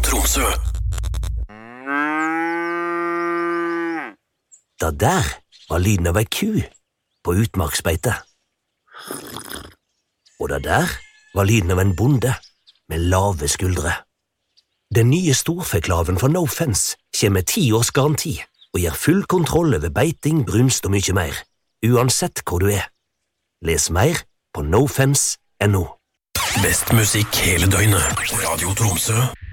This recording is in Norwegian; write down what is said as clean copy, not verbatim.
Tromsø. Da der var lyden av ei ku på utmarksbeite. Og da der var lyden av en bonde med lave skuldre. Den nye storfeklaven fra No Fence kommer med 10 års garanti og gir full kontroll over beiting, brunst og mye mer, uansett hvor du er. Les mer på nofence.no. Best musikk hele døgnet. Radio Tromsø.